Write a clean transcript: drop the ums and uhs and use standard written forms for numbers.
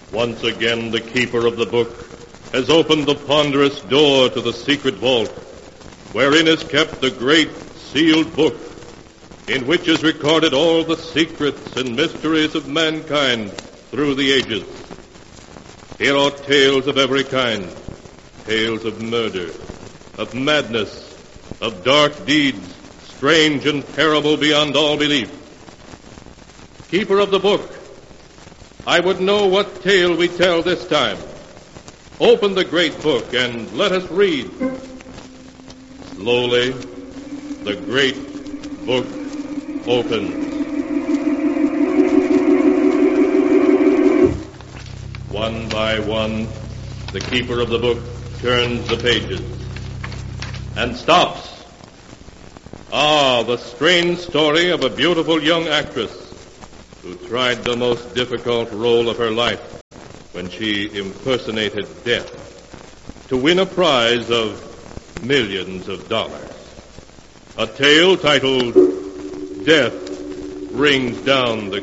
Once again, the keeper of the book has opened the ponderous door to the secret vault, wherein is kept the great sealed book, in which is recorded all the secrets and mysteries of mankind through the ages. Here are tales of every kind, tales of murder, of madness, of dark deeds, strange and terrible beyond all belief. Keeper of the book, I would know what tale we tell this time. Open the great book and let us read. Slowly, the great book opens. One by one, the keeper of the book turns the pages and stops. The strange story of a beautiful young actress who tried the most difficult role of her life when she impersonated death to win a prize of millions of dollars. A tale titled Death Rings Down the